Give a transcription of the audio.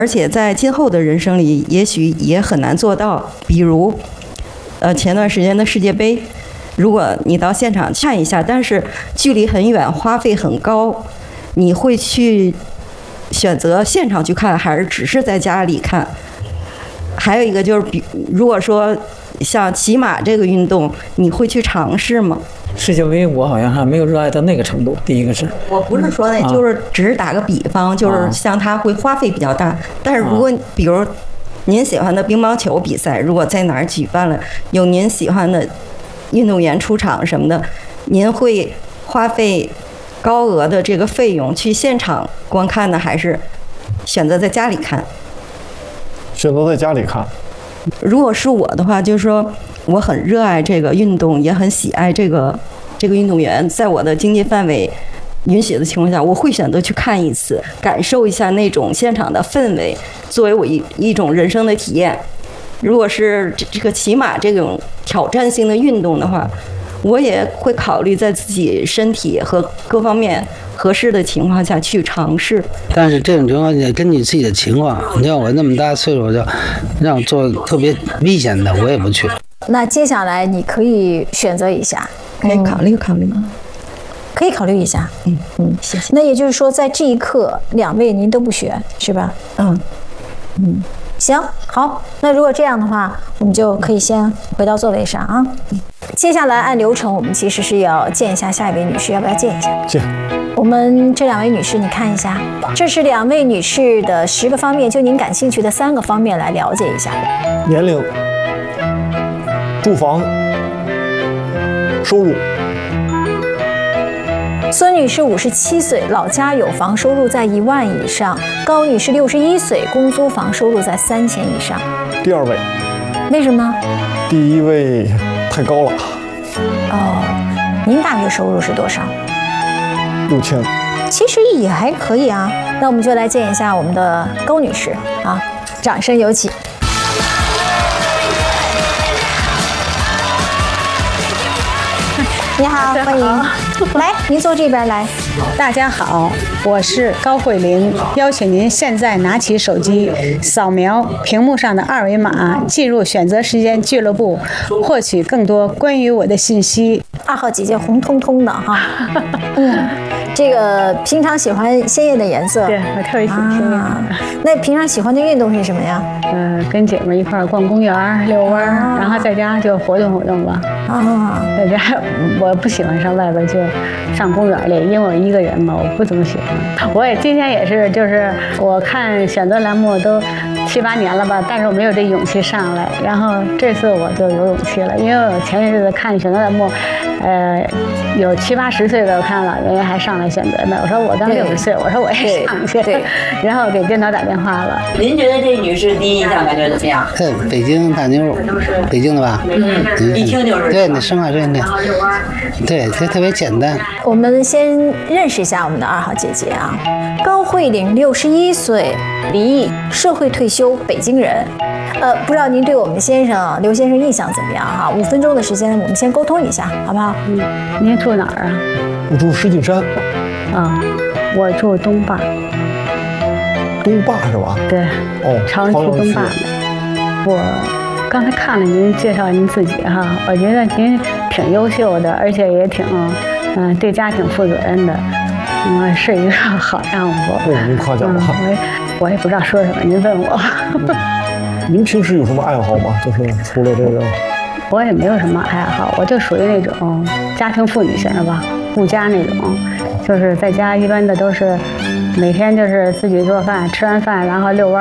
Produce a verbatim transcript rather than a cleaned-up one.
而且在今后的人生里，也许也很难做到。比如，呃，前段时间的世界杯，如果你到现场看一下，但是距离很远，花费很高，你会去选择现场去看，还是只是在家里看？还有一个就是，比如果说像骑马这个运动，你会去尝试吗？ 世界杯我好像还没有热爱到那个程度。第一个是， 我不是说那，就是只是打个比方，就是像它会花费比较大。但是如果比如您喜欢的乒乓球比赛，如果在哪儿举办了，有您喜欢的运动员出场什么的，您会花费高额的这个费用去现场观看呢，还是选择在家里看？ 选择在家里看。 如果是我的话，就是说我很热爱这个运动，也很喜爱这个这个运动员，在我的经济范围允许的情况下，我会选择去看一次，感受一下那种现场的氛围，作为我一一种人生的体验。如果是这这个骑马这种挑战性的运动的话，我也会考虑在自己身体和各方面合适的情况下去尝试。 但是这种情况也根据自己的情况，你像我那么大岁数，就让我做特别危险的，我也不去。 那接下来你可以选择一下， 可以考虑考虑吗？ 可以考虑一下。 嗯嗯，谢谢。 那也就是说，在这一刻，两位您都不选，是吧？ 嗯嗯，行，好。那如果这样的话，我们就可以先回到座位上啊。接下来按流程，我们其实是要见一下下一位女士，要不要见一下？ 见。 我们这两位女士，你看一下，这是两位女士的十个方面，就您感兴趣的三个方面来了解一下。 年龄、住房、收入。 孙女士五十七岁，老家有房，收入在一万以上；高女士六十一岁，公租房，收入在三千以上。 第二位。 为什么？ 第一位太高了。 哦，您大约收入是多少？ 六千。 其实也还可以啊。那我们就来见一下我们的高女士啊，掌声有请。你好，欢迎。来，您坐这边来。 大家好，我是高慧玲，邀请您现在拿起手机，扫描屏幕上的二维码，进入选择时间俱乐部，获取更多关于我的信息。 二号姐姐红彤彤的哈，嗯，这个平常喜欢鲜艳的颜色， 对我特别喜欢鲜艳的。 啊、那平常喜欢的运动是什么呀？ 呃，跟姐妹一块逛公园、遛弯、啊，然后在家就活动活动吧。啊，在家我不喜欢上外边，就上公园里，因为我一个人嘛，我不怎么喜欢。我也今天也是，就是我看选择栏目都七八年了吧，但是我没有这勇气上来。然后这次我就有勇气了，因为我前一阵子看选择栏目，呃，有七八十岁的，我看老人家还上来选择呢。我说我刚六十岁，我说我也上去，对，然后给电脑打电话了。 您觉得这女士第一印象感觉怎么样？ 对，北京大妞，北京的吧？ 嗯，一听就是。 对，那生化这那，对，这特别简单。 我们先认识一下我们的二号姐姐啊，高慧玲，六十一岁，离异，社会退休，北京人。呃，不知道您对我们先生刘先生印象怎么样哈？五分钟的时间，我们先沟通一下，好不好？ 嗯，您住哪儿啊？ 我住石景山。 啊，我住东坝。 东坝是吧？ 对。 哦， 朝阳区东坝的。我刚才看了您介绍您自己哈，我觉得您挺优秀的，而且也挺嗯、呃、对家庭负责任的，嗯，是一个好丈夫。 哦，您夸奖了。 嗯、我也我也不知道说什么，您问我。 您平时有什么爱好吗？就是除了这个， 我也没有什么爱好，我就属于那种家庭妇女型的吧，顾家那种，就是在家一般的都是每天就是自己做饭，吃完饭然后遛弯。